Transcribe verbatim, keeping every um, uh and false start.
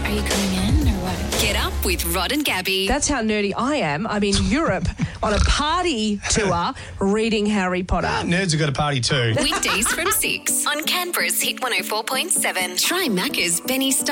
Are you coming in or what? Get up with Rod and Gabby. That's how nerdy I am. I'm in Europe on a party tour reading Harry Potter. Nerds have got a party too. Weekdays from six on Canberra's Hit one oh four point seven. Try Macca's Benny